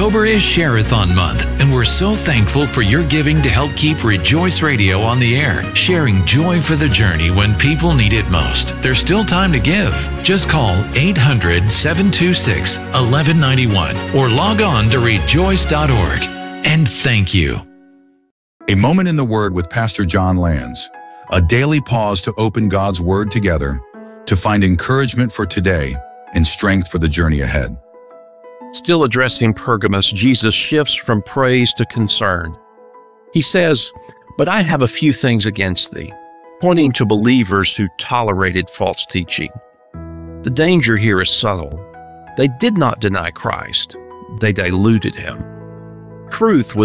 October is Share-a-thon month, and we're so thankful for your giving to help keep Rejoice Radio on the air, sharing joy for the journey when people need it most. There's still time to give. Just call 800-726-1191 or log on to rejoice.org. And thank you. A Moment in the Word with Pastor John Lands. A daily pause to open God's Word together to find encouragement for today and strength for the journey ahead. Still addressing Pergamos, Jesus shifts from praise to concern. He says, "But I have a few things against thee," pointing to believers who tolerated false teaching. The danger here is subtle. They did not deny Christ. They diluted him. Truth was